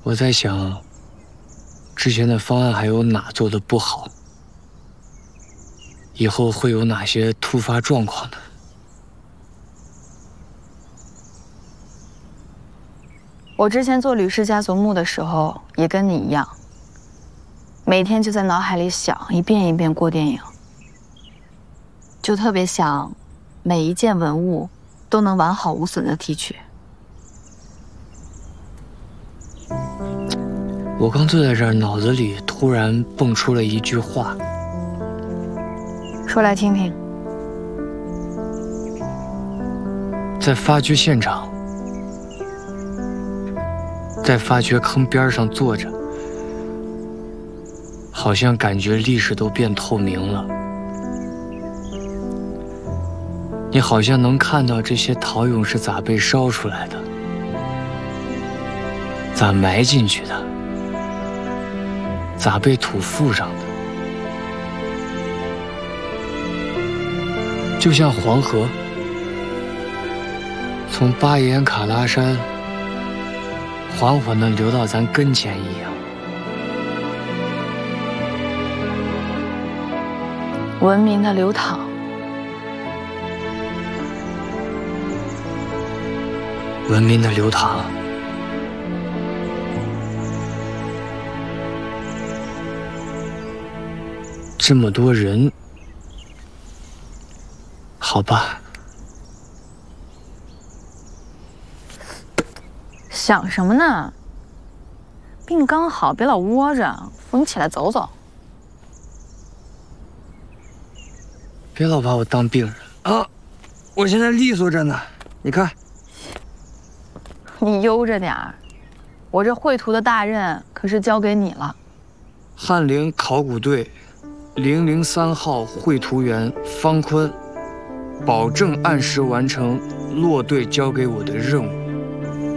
我在想，之前的方案还有哪做的不好？以后会有哪些突发状况呢？ 我之前做吕氏家族墓的时候，也跟你一样，每天就在脑海里想，一遍一遍过电影，就特别想每一件文物都能完好无损的提取。 我刚坐在这儿，脑子里突然蹦出了一句话， 说来听听。 在发掘现场，在发掘坑边上坐着，好像感觉历史都变透明了。你好像能看到这些陶俑是咋被烧出来的，咋埋进去的，咋被土覆上的。就像黄河从巴颜卡拉山缓缓地流到咱跟前一样。 文明的流淌， 文明的流淌。这么多人，好吧。 想什么呢？病刚好，别老窝着，扶你起来走走。 别老把我当病人啊！我现在利索着呢，你看。 你悠着点儿，我这绘图的大任可是交给你了。 翰林考古队003号绘图员方坤，保证按时完成落队交给我的任务。